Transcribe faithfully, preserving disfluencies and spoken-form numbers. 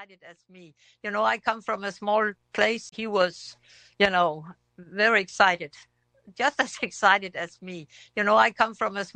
excited as me. You know, I come from a small place. He was, you know, very excited, just as excited as me. You know, I come from a